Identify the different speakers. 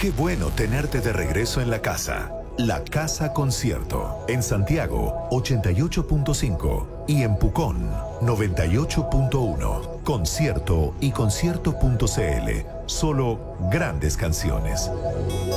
Speaker 1: Qué bueno tenerte de regreso en la casa. La Casa Concierto. En Santiago, 88.5. Y en Pucón, 98.1. Concierto y concierto.cl. Solo grandes canciones.